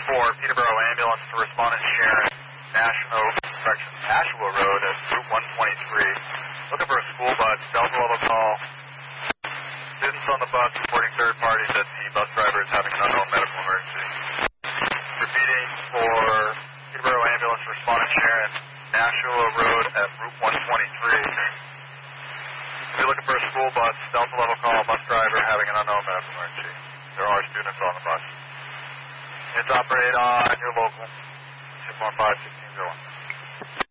for Peterborough Ambulance to respond and share Nashua Road at Route 123. Looking for a school bus. Delta level call. Students on the bus reporting third parties that the bus driver is having an unknown medical emergency. Repeating for Peterborough Ambulance to respond and share Nashua Road at Route 123. If you're looking for a school bus, Delta level call, bus driver having an unknown medical emergency. There are students on the bus. It's operate on your local 615-1601.